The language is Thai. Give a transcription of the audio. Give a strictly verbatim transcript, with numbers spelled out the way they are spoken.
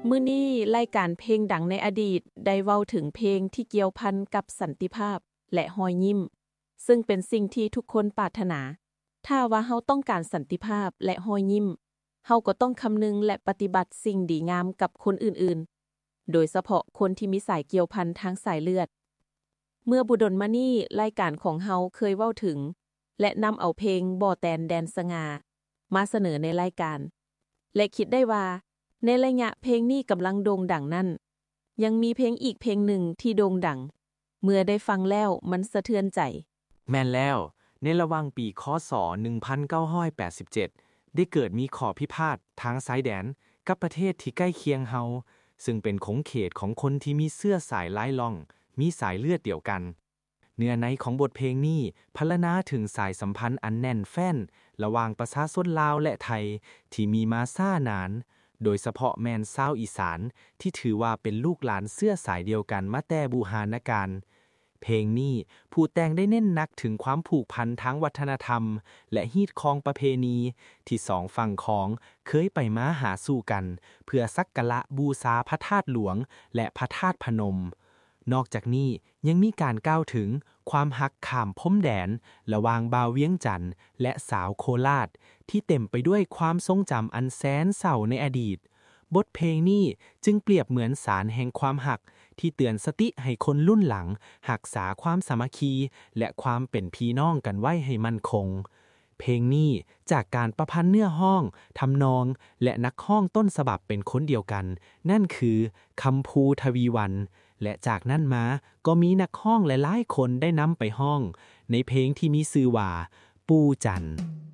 มื้อนี้รายการเพลงดังในอดีตได้เว้าถึงเพลงที่เกี่ยวพันกับสันติภาพและรอยยิ้มซึ่งเป็นสิ่งที่ทุกคนปรารถนาถ้าว่าเฮาต้องการสันติภาพและรอยยิ้มเฮาก็ต้องคำนึงและปฏิบัติสิ่งดีงามกับคนอื่นๆโดยเฉพาะคนที่มีสายเกี่ยวพันทางสายเลือดเมื่อบุดลมานี้รายการของเฮาเคยเว้าถึงและนำเอาเพลงบ่อแตนแดนสง่ามาเสนอในรายการและคิดได้ว่าในระยะเพลงนี้กำลังโด่งดังนั้นยังมีเพลงอีกเพลงหนึ่งที่โด่งดังเมื่อได้ฟังแล้วมันสะเทือนใจแม่นแล้วในระหว่างปีคศหนึ่งพันเก้าร้อยแปดสิบเจ็ดได้เกิดมีข้อพิพาททางสายแดนกับประเทศที่ใกล้เคียงเฮาซึ่งเป็นขงเขตของคนที่มีเสื้อสายหลายล่องมีสายเลือดเดียวกันเนื้อในของบทเพลงนี้พรรณนาถึงสายสัมพันธ์อันแน่นแฟ้นระหว่างประชาชนลาวและไทยที่มีมาช้านานโดยเฉพาะแม่นชาวอีสานที่ถือว่าเป็นลูกหลานเสื้อสายเดียวกันมาแต่บูหานาการเพลงนี้ผู้แต่งได้เน้นหนักถึงความผูกพันทางวัฒนธรรมและฮีตคองประเพณีที่สองฝั่งของเคยไปมาหาสู่กันเพื่อสักการะบูชาพระธาตุหลวงและพระธาตุพนมนอกจากนี้ยังมีการกล่าวถึงความฮักข้ามพรมแดนระหว่างบ่าวเวียงจันทน์และสาวโคราชที่เต็มไปด้วยความทรงจำอันแสนเศร้าในอดีตบทเพลงนี้จึงเปรียบเหมือนสารแห่งความหักที่เตือนสติให้คนรุ่นหลังรักษาความสามัคคีและความเป็นพี่น้องกันไว้ให้มั่นคงเพลงนี้จากการประพันธ์เนื้อห้องทำนองและนักห้องต้นฉบับเป็นคนเดียวกันนั่นคือคำภูทวีวรรณและจากนั้นมาก็มีนักห้องหลายๆคนได้นำไปห้องในเพลงที่มีชื่อว่าปูจันทร์